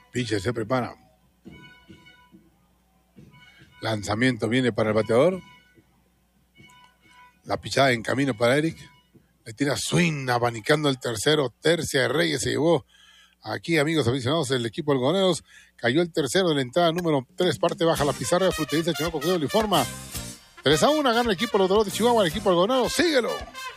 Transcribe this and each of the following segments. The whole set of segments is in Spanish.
Pitcher se prepara. Lanzamiento viene para el bateador. La pichada en camino para Eric. Le tira swing, abanicando el tercero. Tercia de Reyes se llevó aquí, amigos aficionados, el equipo algodoneros. Cayó el tercero de la entrada número 3. Parte baja la pizarra. Fruteriza Chinoco quedó uniforma. 3-1. Gana el equipo Los Dorados de Chihuahua. El equipo algodonero. Síguelo.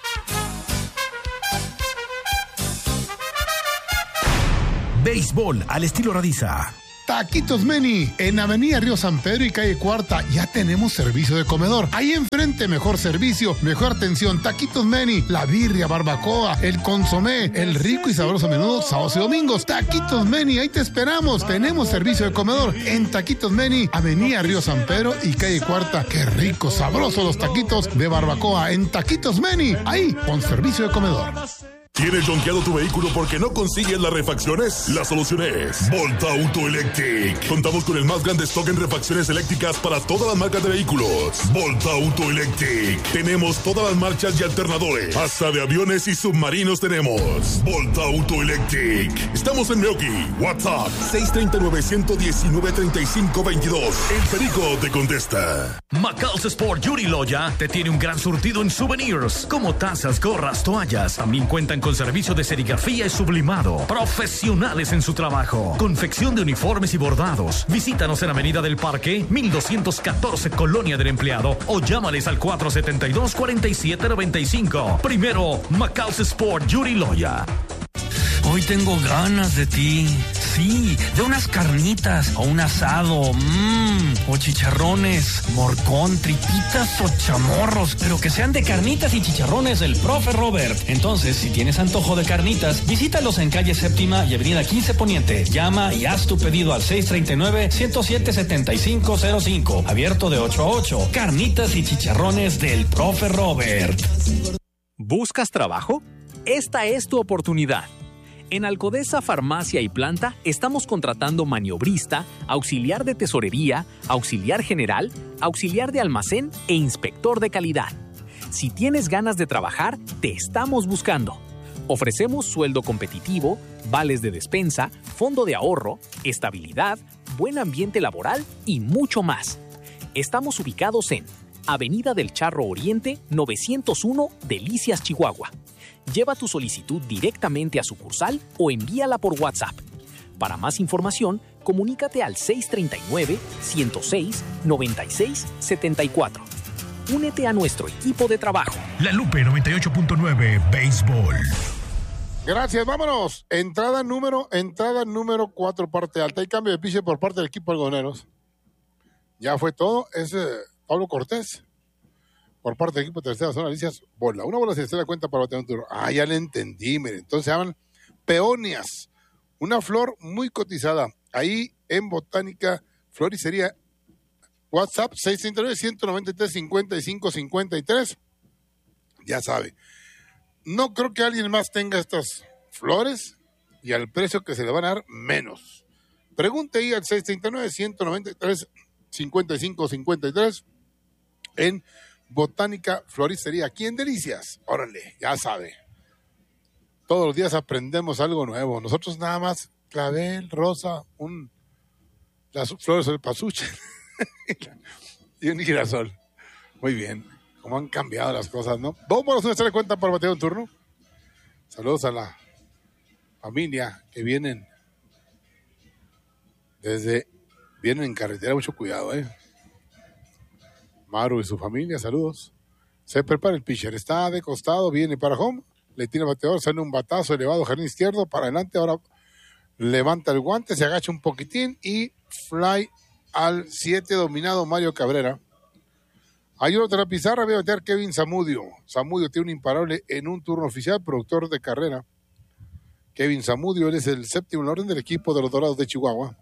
Béisbol al estilo Radiza. Taquitos Meni, en Avenida Río San Pedro y calle Cuarta, ya tenemos servicio de comedor. Ahí enfrente, mejor servicio, mejor atención. Taquitos Meni, la birria, barbacoa, el consomé, el rico y sabroso menudo, sábados y domingos. Taquitos Meni, ahí te esperamos. Tenemos servicio de comedor en Taquitos Meni, Avenida Río San Pedro y calle Cuarta. Qué rico, sabroso los taquitos de barbacoa en Taquitos Meni, ahí con servicio de comedor. ¿Tienes donkeado tu vehículo porque no consigues las refacciones? La solución es Volta Auto Electric. Contamos con el más grande stock en refacciones eléctricas para todas las marcas de vehículos. Volta Auto Electric. Tenemos todas las marchas y alternadores. Hasta de aviones y submarinos tenemos. Volta Auto Electric. Estamos en Meoki. WhatsApp 639-119-3522. El Perico te contesta. Macal's Sport Yuri Loya te tiene un gran surtido en souvenirs, como tazas, gorras, toallas. También cuentan con servicio de serigrafía y sublimado. Profesionales en su trabajo. Confección de uniformes y bordados. Visítanos en Avenida del Parque, 1214, Colonia del Empleado, o llámales al 472-4795. Primero, Macal's Sport Yuri Loya. Hoy tengo ganas de ti. Sí, de unas carnitas o un asado, o chicharrones, morcón, tripitas o chamorros, pero que sean de carnitas y chicharrones del Profe Robert. Entonces, si tienes antojo de carnitas, visítalos en calle Séptima y avenida 15 Poniente. Llama y haz tu pedido al 639-107-7505. Abierto de 8 a 8. Carnitas y chicharrones del Profe Robert. ¿Buscas trabajo? Esta es tu oportunidad. En Alcodesa Farmacia y Planta estamos contratando maniobrista, auxiliar de tesorería, auxiliar general, auxiliar de almacén e inspector de calidad. Si tienes ganas de trabajar, te estamos buscando. Ofrecemos sueldo competitivo, vales de despensa, fondo de ahorro, estabilidad, buen ambiente laboral y mucho más. Estamos ubicados en Avenida del Charro Oriente, 901, Delicias, Chihuahua. Lleva tu solicitud directamente a sucursal o envíala por WhatsApp. Para más información, comunícate al 639-106-9674. Únete a nuestro equipo de trabajo. La Lupe 98.9 Béisbol. Gracias, vámonos. Entrada número 4, parte alta. Hay cambio de pitcher por parte del equipo algodoneros. Ya fue todo. Es Pablo Cortés. Por parte del equipo de tercera zona, Alicias, bola. Una bola se da cuenta para batear un turno. Ah, ya le entendí, miren. Entonces se llaman peonias. Una flor muy cotizada. Ahí en Botánica Floristería. WhatsApp 639-193-5553. Ya sabe. No creo que alguien más tenga estas flores y al precio que se le van a dar menos. Pregunte ahí al 639-193-5553 en Botánica Floristería, aquí en Delicias. Órale, ya sabe. Todos los días aprendemos algo nuevo. Nosotros nada más, clavel, rosa, las flores del pasuche y un girasol. Muy bien. Cómo han cambiado las cosas, ¿no? Vamos a hacerle cuenta para batear un turno. Saludos a la familia que vienen en carretera. Mucho cuidado, Maru y su familia, saludos. Se prepara el pitcher, está de costado, viene para home, le tira el bateador, sale un batazo elevado, jardín izquierdo, para adelante, ahora levanta el guante, se agacha un poquitín y fly al 7, dominado Mario Cabrera. Hay otro de la pizarra, voy a batear Kevin Zamudio. Zamudio tiene un imparable en un turno oficial, productor de carrera. Kevin Zamudio, él es el séptimo en orden del equipo de los Dorados de Chihuahua.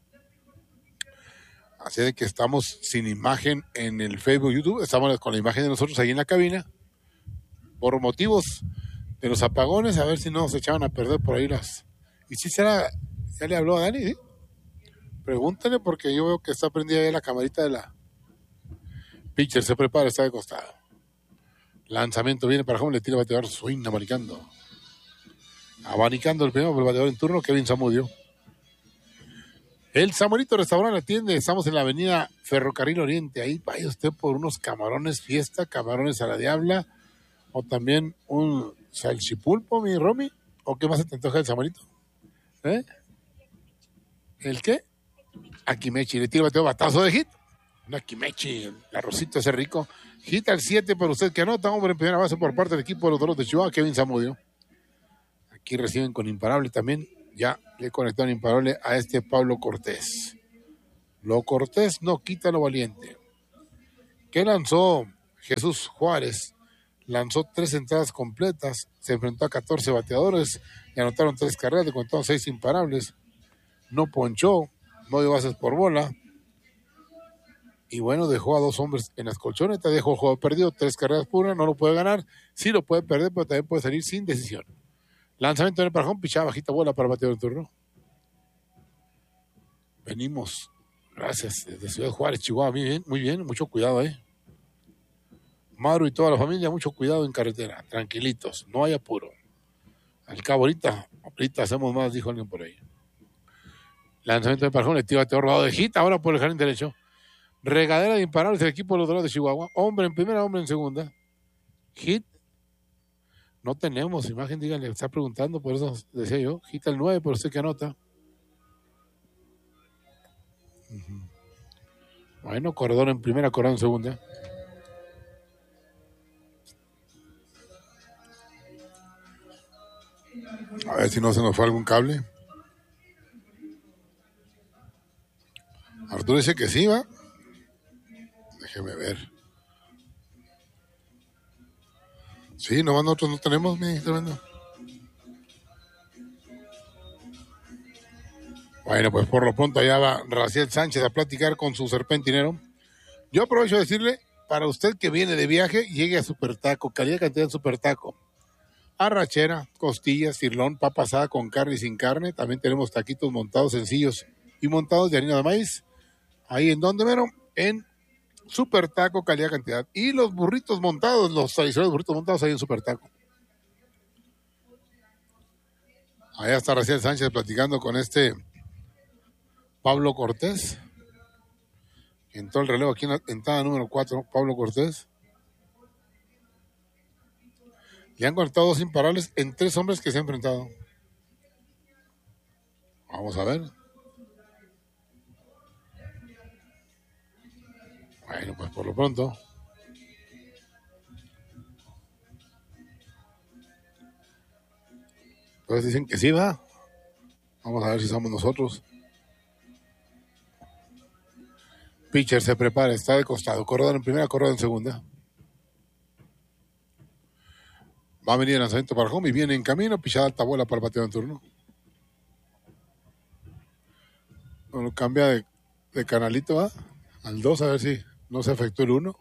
Así de que estamos sin imagen en el Facebook, YouTube. Estamos con la imagen de nosotros ahí en la cabina. Por motivos de los apagones, a ver si no se echaban a perder por ahí las... ¿Y si será? ¿Ya le habló a Dani? ¿Sí? Pregúntale porque yo veo que está prendida ya la camarita de la... Pitcher se prepara, está de costado. Lanzamiento viene para home, le tira el bateador, swing, abanicando el primero por el bateador en turno, Kevin Zamudio. El Samuelito Restaurante atiende, estamos en la avenida Ferrocarril Oriente, ahí vaya usted por unos camarones fiesta, camarones a la diabla, o también un salchipulpo, mi Romy, ¿o qué más se te antoja el Samuelito? ¿El qué? Akimechi, le tiro bateo batazo de hit. Un Akimechi, el arrocito ese rico. Hit al 7 para usted que anota, hombre en primera base por parte del equipo de los Doros de Chihuahua, Kevin Zamudio. Aquí reciben con imparable también. Ya le conectaron imparable a este Pablo Cortés. Lo Cortés no quita lo valiente. ¿Qué lanzó Jesús Juárez? Lanzó 3 entradas completas, se enfrentó a 14 bateadores, le anotaron 3 carreras, le contaron 6 imparables. No ponchó, no dio bases por bola. Y bueno, dejó a 2 hombres en las colchonetas, dejó el juego perdido, 3 carreras por 1, no lo puede ganar. Sí lo puede perder, pero también puede salir sin decisión. Lanzamiento en el parajón, pichada bajita bola para bateador en turno. Venimos, gracias, desde Ciudad Juárez, Chihuahua, muy bien, mucho cuidado ahí. Maru y toda la familia, mucho cuidado en carretera, tranquilitos, no hay apuro. Al cabo ahorita hacemos más, dijo alguien por ahí. Lanzamiento de parajón, le tira bateador rodado de hit, ahora por el jardín derecho. Regadera de imparables del equipo de los Dorados de Chihuahua, hombre en primera, hombre en segunda. Hit. No tenemos imagen, díganle, está preguntando, por eso decía yo. Hit al 9, por usted que anota. Bueno, corredor en primera, corredor en segunda. A ver si no se nos fue algún cable. Arturo dice que sí, ¿va? Déjeme ver. Sí, nomás nosotros no tenemos, mi tremendo. Bueno, pues por lo pronto allá va Raciel Sánchez a platicar con su serpentinero. Yo aprovecho de decirle, para usted que viene de viaje, llegue a Super Taco, calidad cantidad en Super Taco. Arrachera, costillas, cirlón, papa asada con carne y sin carne. También tenemos taquitos montados sencillos y montados de harina de maíz. Ahí en donde mero, en Super Taco, calidad cantidad. Y los burritos montados, los tradicionales burritos montados ahí en Super Taco. Allá está Raciel Sánchez platicando con este Pablo Cortés. Entró el relevo aquí en la entrada número 4, Pablo Cortés. Le han conectado 2 imparables en 3 hombres que se han enfrentado. Vamos a ver. Bueno, pues por lo pronto. Pues dicen que sí, va. Vamos a ver si somos nosotros. Pitcher se prepara, está de costado. Corredor en primera, corredor en segunda. Va a venir el lanzamiento para home y viene en camino. Pichada alta bola para el bateador en turno. Bueno, cambia de canalito, ¿va? Al 2, a ver si no se afectó el 1.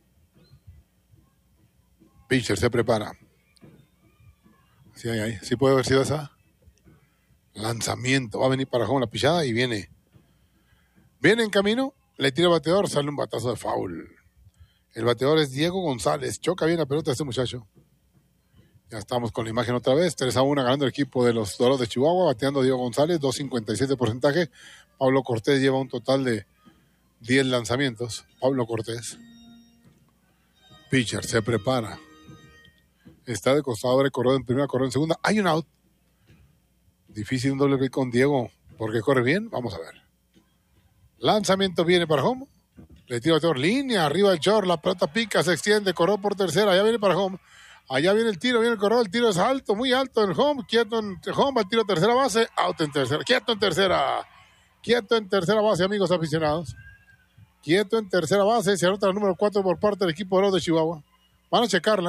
Pitcher se prepara. Sí, ahí. Sí puede haber sido esa. Lanzamiento. Va a venir para home la pichada y viene. Viene en camino. Le tira el bateador. Sale un batazo de foul. El bateador es Diego González. Choca bien la pelota este muchacho. Ya estamos con la imagen otra vez. 3-1 ganando el equipo de los Dorados de Chihuahua. Bateando Diego González. 2.57 de porcentaje. Pablo Cortés lleva un total de 10 lanzamientos. Pablo Cortés. Pitcher se prepara. Está de costado, abre corredor en primera, corredor en segunda. Hay un out. Difícil un doble play con Diego porque corre bien. Vamos a ver. Lanzamiento viene para home. Le tira bateador, línea, arriba el short, la pelota pica, se extiende, corredor por tercera, allá viene para home. Allá viene el tiro, viene el corredor, el tiro es alto, muy alto en el home, quieto en el home, va el tiro a tercera base, out en tercera, quieto en tercera base, amigos aficionados. Quieto en tercera base, se anota el número 4 por parte del equipo de los de Chihuahua. Van a checar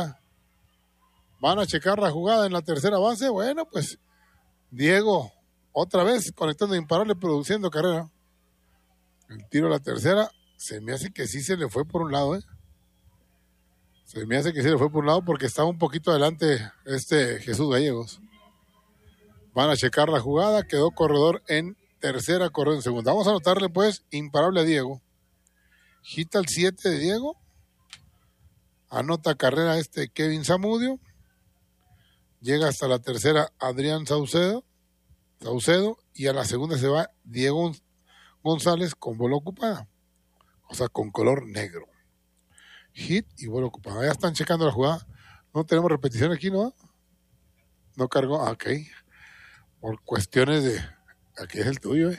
la jugada en la tercera base. Bueno, pues Diego, otra vez conectando imparable, produciendo carrera. El tiro a la tercera, se me hace que sí se le fue por un lado, Se me hace que sí le fue por un lado porque estaba un poquito adelante Jesús Gallegos. Van a checar la jugada, quedó corredor en tercera, corredor en segunda. Vamos a anotarle pues imparable a Diego. Hit al 7 de Diego. Anota carrera Kevin Zamudio. Llega hasta la tercera Adrián Saucedo. Y a la segunda se va Diego González con bola ocupada. O sea, con color negro. Hit y bola ocupada. Ya están checando la jugada. No tenemos repetición aquí, ¿no? No cargó. Ok. Por cuestiones de... Aquí es el tuyo,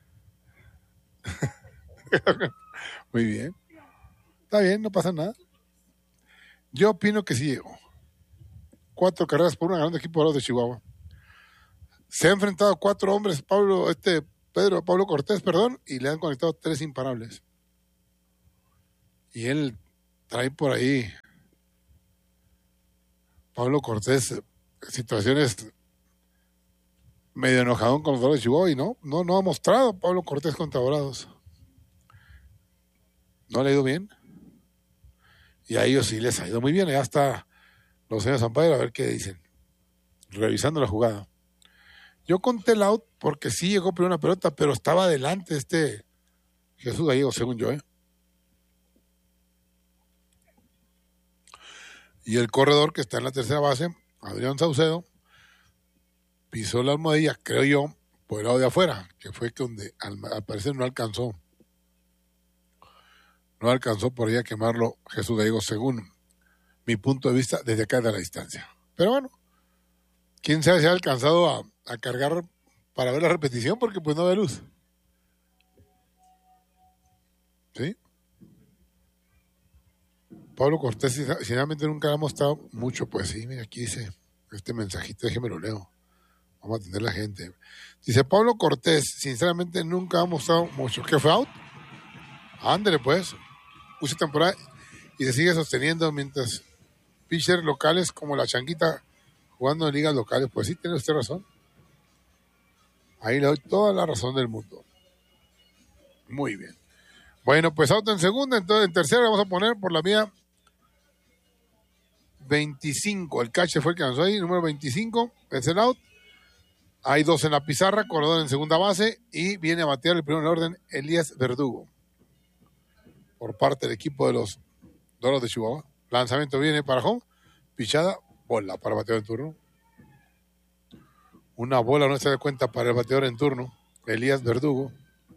Muy bien. Está bien, no pasa nada. Yo opino que sí llegó. 4 carreras por una, ganando equipo de los de Chihuahua. Se ha enfrentado 4 hombres, Pablo Cortés, y le han conectado 3 imparables. Y él trae por ahí, Pablo Cortés, situaciones medio enojadón con los Dorados de Chihuahua, y no ha mostrado Pablo Cortés contra Dorados. No le ha ido bien. Y a ellos sí les ha ido muy bien. Ya está los señores Zampayo, a ver qué dicen. Revisando la jugada. Yo conté el out porque sí llegó primero una pelota, pero estaba adelante Jesús Gallego, según yo, Y el corredor que está en la tercera base, Adrián Saucedo, pisó la almohadilla, creo yo, por el lado de afuera, que fue donde al parecer no alcanzó. No alcanzó por ahí a quemarlo Jesús Gallego, según mi punto de vista, desde acá de la distancia. Pero bueno, quién sabe si ha alcanzado a cargar para ver la repetición, porque pues no ve luz. ¿Sí? Pablo Cortés, sinceramente nunca le ha mostrado mucho, pues sí, mira, aquí dice este mensajito, déjeme lo leo. Vamos a atender a la gente. Dice, Pablo Cortés, sinceramente nunca ha mostrado mucho. ¿Qué fue out? Ándale pues. Mucha temporada y se sigue sosteniendo mientras pitchers locales como la Changuita jugando en ligas locales. Pues sí, tiene usted razón. Ahí le doy toda la razón del mundo. Muy bien. Bueno, pues out en segunda, entonces en tercera vamos a poner por la vía 25. El catcher fue el que lanzó ahí, número 25, es el out. Hay 2 en la pizarra, corredor en segunda base y viene a batear el primero en orden Elías Verdugo. Por parte del equipo de los Dorados de Chihuahua. Lanzamiento viene para home, pichada, bola para bateador en turno. Una bola no se da cuenta para el bateador en turno, Elías Verdugo.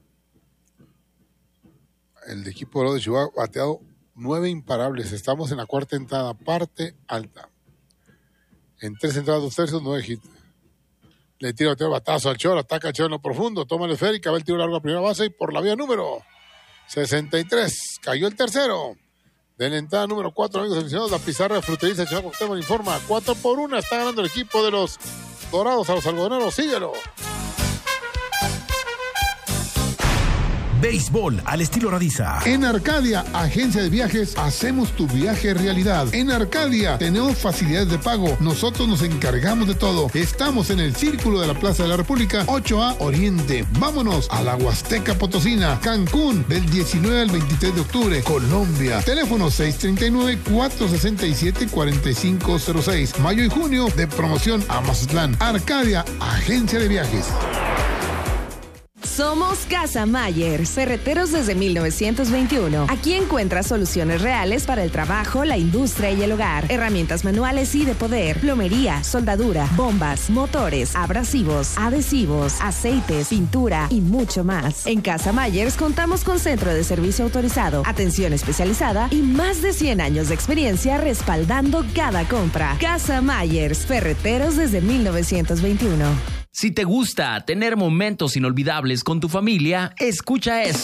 El equipo de los de Chihuahua ha bateado 9 imparables. Estamos en la cuarta entrada, parte alta. En 3 entradas, 2 tercios, 9 hits. Le tira el batazo al short, ataca al short en lo profundo, toma el esférica, va el tiro largo a primera base y por la vía número 63. Cayó el tercero. De la entrada número 4, amigos aficionados, la pizarra de Fruteriza Chihuahua Cuauhtémoc informa 4-1. Está ganando el equipo de los Dorados a los algodoneros. Síguelo. Béisbol al estilo Radiza. En Arcadia, agencia de viajes, hacemos tu viaje realidad. En Arcadia tenemos facilidades de pago. Nosotros nos encargamos de todo. Estamos en el Círculo de la Plaza de la República, 8A Oriente. Vámonos a la Huasteca Potosina, Cancún, del 19 al 23 de octubre. Colombia, teléfono 639-467-4506. Mayo y junio de promoción a Mazatlán. Arcadia, agencia de viajes. Somos Casa Mayer, ferreteros desde 1921. Aquí encuentras soluciones reales para el trabajo, la industria y el hogar. Herramientas manuales y de poder, plomería, soldadura, bombas, motores, abrasivos, adhesivos, aceites, pintura y mucho más. En Casa Mayers contamos con centro de servicio autorizado, atención especializada y más de 100 años de experiencia respaldando cada compra. Casa Mayers, ferreteros desde 1921. Si te gusta tener momentos inolvidables con tu familia, escucha esto.